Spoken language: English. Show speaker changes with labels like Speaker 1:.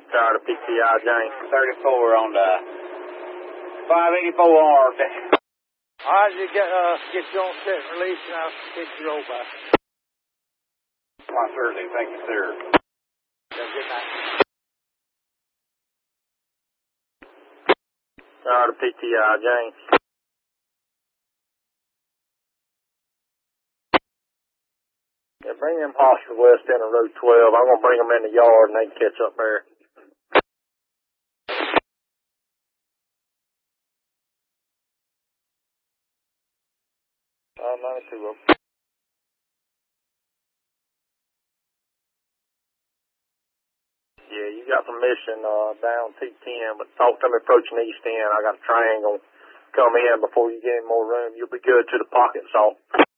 Speaker 1: Tired of PTI, James.
Speaker 2: 34 on the 584R.
Speaker 3: All right, you get you on set and release, and I'll get you over.
Speaker 2: My Thursday, thank you, sir.
Speaker 3: Good night.
Speaker 1: Tired of PTI, James. Yeah, bring them Hostler West in on Road 12. I'm going to bring them in the yard and they can catch up there. 92. Yeah, you got permission down T10, but talk to me approaching East End. I got a triangle. Come in before you get any more room. You'll be good to the pocket saw.